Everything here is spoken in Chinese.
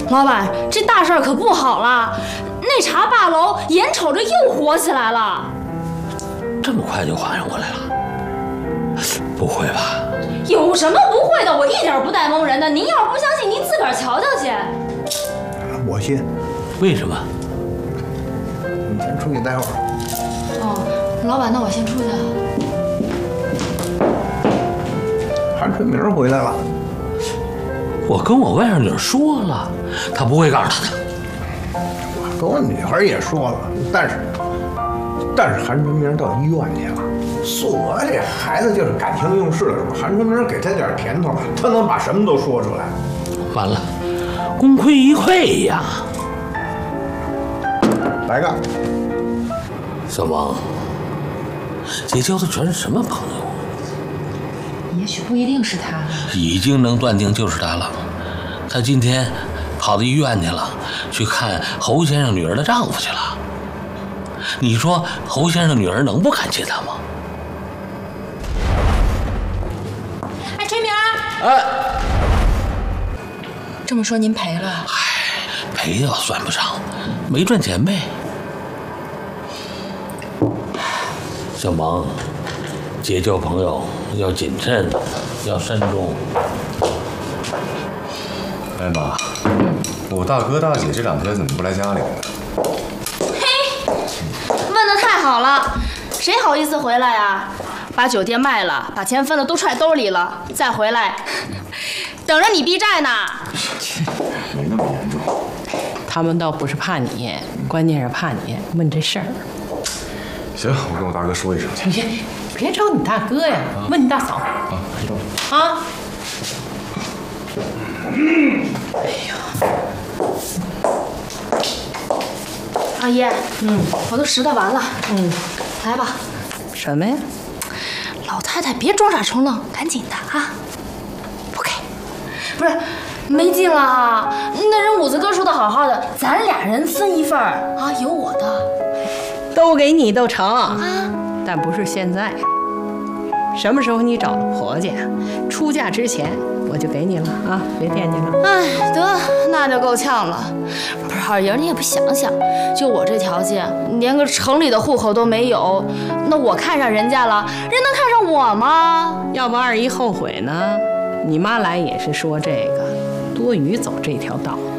老板，这大事儿可不好了，那茶霸楼眼瞅着又火起来了。 这么快就缓上过来了？不会吧？ 有什么不会的？我一点不带蒙人的。您要是不相信，您自个儿瞧瞧去。 我信。 为什么？ 你先出去待会儿。 哦，老板，那我先出去了。 韩春明回来了。 我跟我外甥女说了，她不会告诉她的。 我跟我女儿也说了，但是韩春明到医院去了。素娥这孩子就是感情用事了，韩春明给他点甜头，他能把什么都说出来。 完了，功亏一篑呀！ 来个， 小王，姐交的全是什么朋友？ 也许不一定是他。 已经能断定就是他了。他今天跑到医院去了，去看侯先生女儿的丈夫去了。你说侯先生女儿能不感谢他吗？ 哎，春明， 哎， 这么说您赔了？ 赔倒算不上，没赚钱呗。小王，结交朋友要谨慎，要慎重。 哎妈，我大哥大姐这2天怎么不来家里了？ 嘿，问得太好了，谁好意思回来呀？把酒店卖了，把钱分了都揣兜里了，再回来，等着你逼债呢。 没那么严重。 他们倒不是怕你，关键是怕你问这事儿。 行，我跟我大哥说一声去。 你别找你大哥呀，问你大嫂。 知道了。 啊。 哎呦，阿姨，我都拾掇完了，来吧。 什么呀？ 老太太别装傻充愣，赶紧的啊！不给，不是没劲了啊！那人五子哥说的好好的，咱俩人分一份儿啊，有我的， 都给你都成啊， 但不是现在。什么时候你找了婆家，出嫁之前我就给你了啊，别惦记了。 哎，得，那就够呛了。不是二爷，你也不想想，就我这条件，连个城里的户口都没有，那我看上人家了，人能看上我吗？ 要不二姨后悔呢？你妈来也是说这个，多余走这条道。